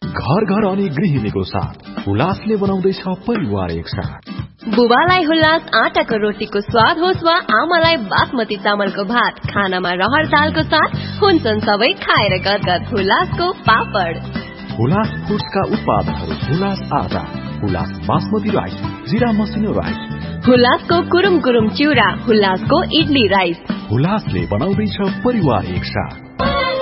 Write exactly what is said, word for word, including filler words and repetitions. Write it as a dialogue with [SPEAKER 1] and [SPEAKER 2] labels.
[SPEAKER 1] घर घर अनि गृहिणीको साथ हुलासले बनाउँदैछ परिवार एकसाथ।
[SPEAKER 2] बुबालाई हुलास आटाको रोटीको स्वाद होस् वा आमालाई बासमती चामलको भात, खानामा रहर दालको साथ हुन्छन् सबै खाएर गदगद हुलासको पापड।
[SPEAKER 1] हुलास फुड्सका उत्पादनहरू हुलास आटा, हुलास बासमती राइस, जिरा मसिनो राइस,
[SPEAKER 2] हुलासको कुरुम कुरुम चिउरा, हुलासको इडली राइस।
[SPEAKER 1] हुलासले बनाउँदैछ परिवार एकसाथ।